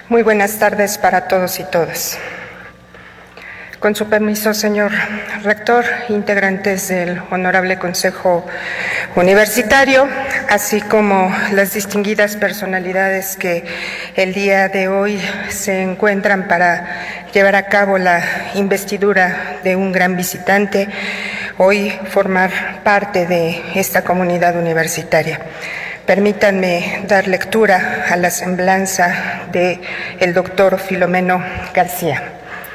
Muy buenas tardes para todos y todas. Con su permiso, señor rector, integrantes del Honorable Consejo Universitario, así como las distinguidas personalidades que el día de hoy se encuentran para llevar a cabo la investidura de un gran visitante, hoy formar parte de esta comunidad universitaria. Permítanme dar lectura a la semblanza del doctor Filomeno García.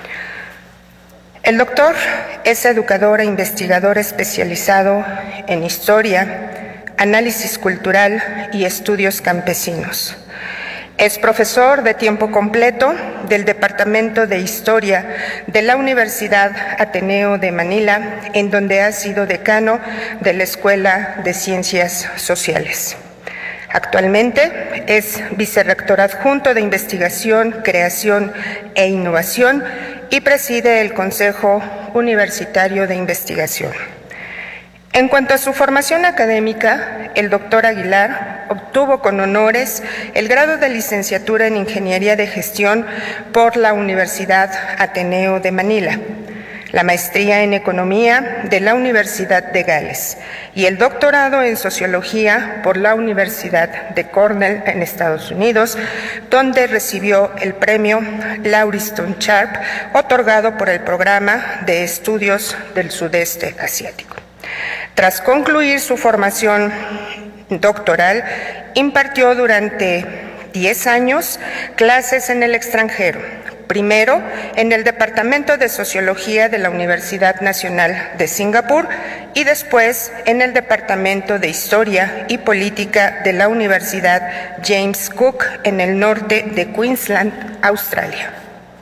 El doctor es educador e investigador especializado en historia, análisis cultural y estudios campesinos. Es profesor de tiempo completo del Departamento de Historia de la Universidad Ateneo de Manila, en donde ha sido decano de la Escuela de Ciencias Sociales. Actualmente es vicerrector adjunto de Investigación, Creación e Innovación y preside el Consejo Universitario de Investigación. En cuanto a su formación académica, el doctor Aguilar obtuvo con honores el grado de licenciatura en Ingeniería de Gestión por la Universidad Ateneo de Manila, la maestría en Economía de la Universidad de Gales y el doctorado en Sociología por la Universidad de Cornell en Estados Unidos, donde recibió el premio Lauriston Sharp, otorgado por el Programa de Estudios del Sudeste Asiático. Tras concluir su formación doctoral, impartió durante 10 años clases en el extranjero, primero en el Departamento de Sociología de la Universidad Nacional de Singapur y después en el Departamento de Historia y Política de la Universidad James Cook en el norte de Queensland, Australia.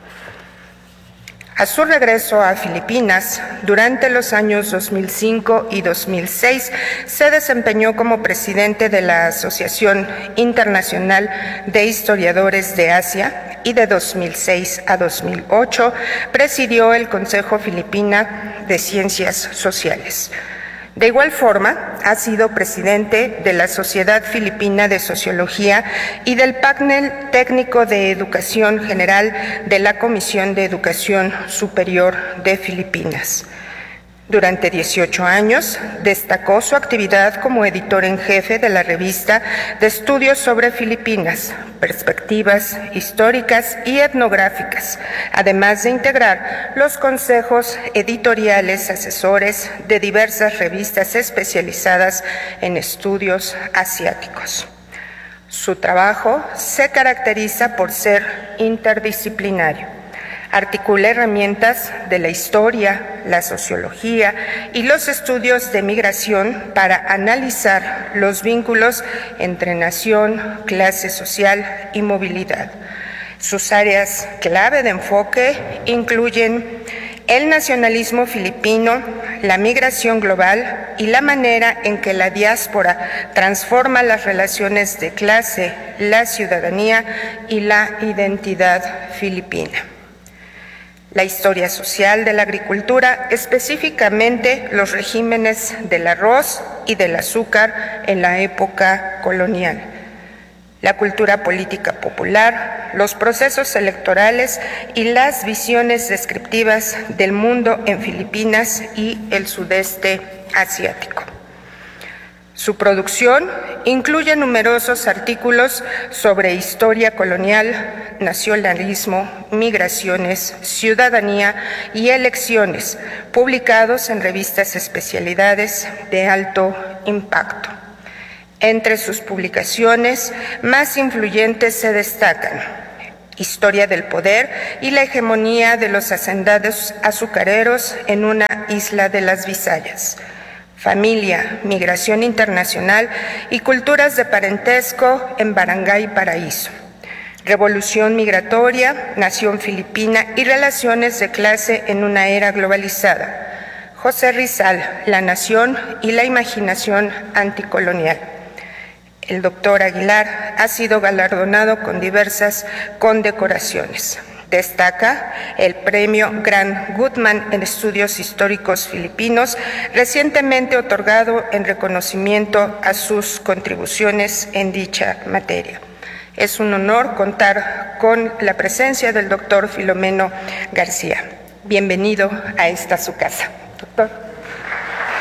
A su regreso a Filipinas, durante los años 2005 y 2006, se desempeñó como presidente de la Asociación Internacional de Historiadores de Asia y de 2006 a 2008 presidió el Consejo Filipina de Ciencias Sociales. De igual forma, ha sido presidente de la Sociedad Filipina de Sociología y del Panel Técnico de Educación General de la Comisión de Educación Superior de Filipinas. Durante 18 años, destacó su actividad como editor en jefe de la revista de estudios sobre Filipinas, perspectivas históricas y etnográficas, además de integrar los consejos editoriales asesores de diversas revistas especializadas en estudios asiáticos. Su trabajo se caracteriza por ser interdisciplinario. Articula herramientas de la historia, la sociología y los estudios de migración para analizar los vínculos entre nación, clase social y movilidad. Sus áreas clave de enfoque incluyen el nacionalismo filipino, la migración global y la manera en que la diáspora transforma las relaciones de clase, la ciudadanía y la identidad filipina. La historia social de la agricultura, específicamente los regímenes del arroz y del azúcar en la época colonial. La cultura política popular, los procesos electorales y las visiones descriptivas del mundo en Filipinas y el sudeste asiático. Su producción incluye numerosos artículos sobre historia colonial, nacionalismo, migraciones, ciudadanía y elecciones, publicados en revistas especialidades de alto impacto. Entre sus publicaciones más influyentes se destacan Historia del poder y la hegemonía de los hacendados azucareros en una isla de las Visayas, Familia, migración internacional y culturas de parentesco en Barangay Paraíso, Revolución migratoria, nación filipina y relaciones de clase en una era globalizada, José Rizal, la nación y la imaginación anticolonial. El doctor Aguilar ha sido galardonado con diversas condecoraciones. Destaca el premio Grant Goodman en Estudios Históricos Filipinos, recientemente otorgado en reconocimiento a sus contribuciones en dicha materia. Es un honor contar con la presencia del doctor Filomeno García. Bienvenido a esta su casa, doctor.